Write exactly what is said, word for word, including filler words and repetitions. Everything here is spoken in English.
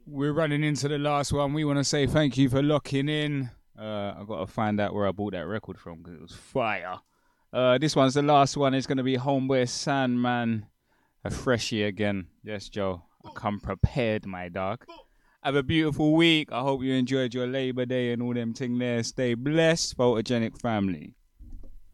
We're running into the last one. We want to say thank you for locking in. Uh, I got to find out where I bought that record from because it was fire. Uh, this one's the last one. It's going to be Homeboy Sandman, a freshie again. Yes, Joe. I come prepared, my dog. Have a beautiful week. I hope you enjoyed your Labor Day and all them thing there. Stay blessed, photogenic family.